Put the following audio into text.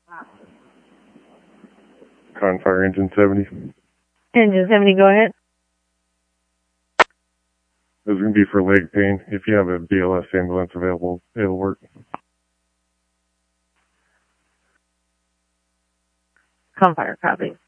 Confire engine 70. Engine 70, go ahead. This is going to be for leg pain. If you have a BLS ambulance available, it'll work. Confire, copy.